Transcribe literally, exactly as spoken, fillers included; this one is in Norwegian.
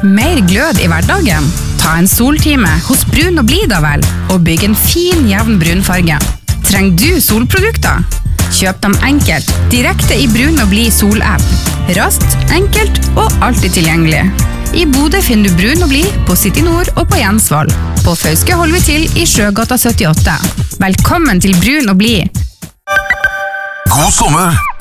mer glød i hverdagen? Ta en soltime hos Brun og Blid da vel, og bygg en fin, jevn brunfarge. Trenger du solprodukter? Kjøp dem enkelt, direkte i Brun og Blid sol-app. Raskt, enkelt og alltid tilgjengelig. I Bodø finner du Brun og Blid på City Nord og på Jensvoll. På Fauske holder vi til i Sjøgata syttiåtte. Velkommen til Brun og Blid! God sommer!